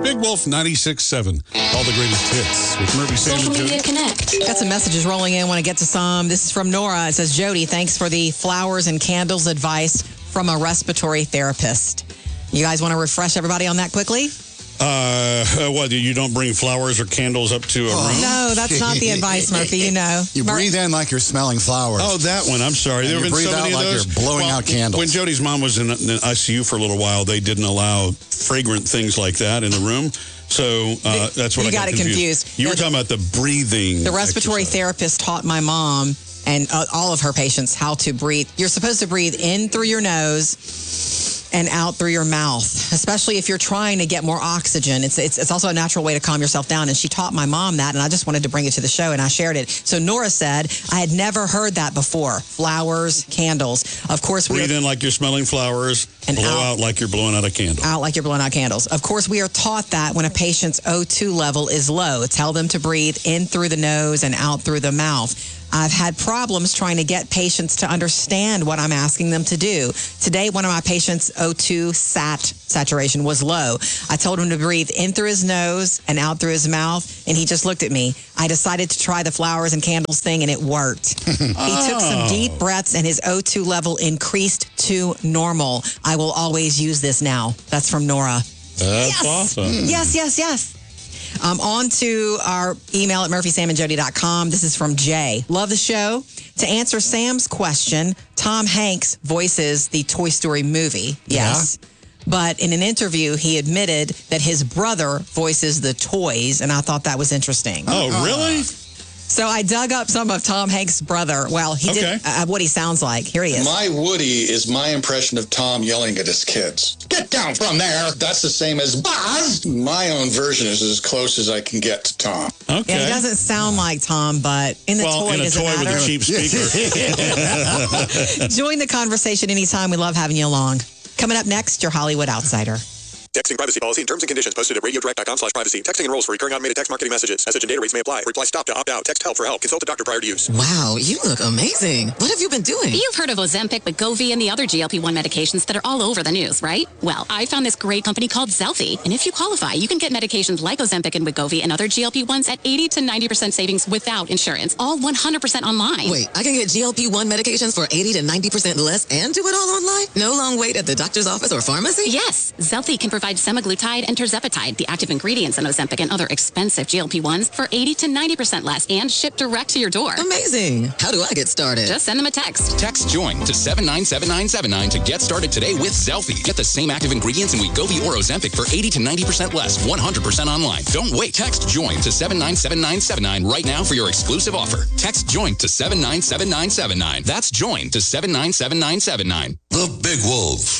Big Wolf 96.7. All the greatest hits with Murphy, Sam, Social and Media Jody. Connect. Got some messages rolling in. Want to get to some. This is from Nora. It says, Jody, thanks for the flowers and candles advice from a respiratory therapist. You guys want to refresh everybody on that quickly? What, you don't bring flowers or candles up to a room? No, that's not the advice, Murphy. You know. You breathe in like you're smelling flowers. Oh, that one. I'm sorry. And There have you been breathe so out many of like those. you're blowing out candles. When Jody's mom was in ICU for a little while, they didn't allow fragrant things like that in the room. So that's what You I got got it confused. You were talking about the breathing. The respiratory exercise. therapist taught my mom and all of her patients how to breathe. You're supposed to breathe in through your nose and out through your mouth, especially if you're trying to get more oxygen. It's also a natural way to calm yourself down. And she taught my mom that, and I just wanted to bring it to the show, and I shared it. So Nora said, I had never heard that before. Flowers, candles. Of course, Breathe in like you're smelling flowers, And blow out. out like you're blowing out a candle. out like you're blowing out candles. Of course, we are taught that when a patient's O2 level is low, tell them to breathe in through the nose and out through the mouth. I've had problems trying to get patients to understand what I'm asking them to do. Today, one of my patients' O2 saturation was low. I told him to breathe in through his nose and out through his mouth, and he just looked at me. I decided to try the flowers and candles thing, and it worked. He took some deep breaths, and his O2 level increased to normal. I will always use this now. That's from Nora. That's awesome. Yes. On to our email at murphysamandjody.com. This is from Jay. Love the show. To answer Sam's question, Tom Hanks voices the Toy Story movie. Yes. Yeah. But in an interview, he admitted that his brother voices the toys, and I thought that was interesting. Oh, really? So I dug up some of Tom Hanks' brother. Well, he did what he sounds like. Here he is. My Woody is my impression of Tom yelling at his kids. Get down from there. That's the same as Buzz. My own version is as close as I can get to Tom. Okay. Yeah, he doesn't sound like Tom, but in the toy, in a does it toy matter? with a cheap speaker. Join the conversation anytime. We love having you along. Coming up next, your Hollywood Outsider. Texting privacy policy and terms and conditions posted at radiodirect.com/privacy. Texting enrolls for recurring automated text marketing messages. Message and data rates may apply. Reply stop to opt out. Text help for help. Consult a doctor prior to use. Wow, you look amazing. What have you been doing? You've heard of Ozempic, Wegovy, and the other GLP-1 medications that are all over the news, right? Well, I found this great company called Zelfie, and if you qualify, you can get medications like Ozempic and Wegovy and other GLP-1s at 80 to 90% savings without insurance, all 100% online. Wait, I can get GLP-1 medications for 80 to 90% less and do it all online? No long wait at the doctor's office or pharmacy? Yes, Zelfie can provide semaglutide and tirzepatide, the active ingredients in Ozempic and other expensive GLP-1s, for 80 to 90% less and shipped direct to your door. Amazing. How do I get started? Just send them a text. Text JOIN to 797979 to get started today with Zelfie. Get the same active ingredients in Wegovy or Ozempic for 80 to 90% less, 100% online. Don't wait. Text JOIN to 797979 right now for your exclusive offer. Text JOIN to 797979. That's JOIN to 797979. The Big Wolf.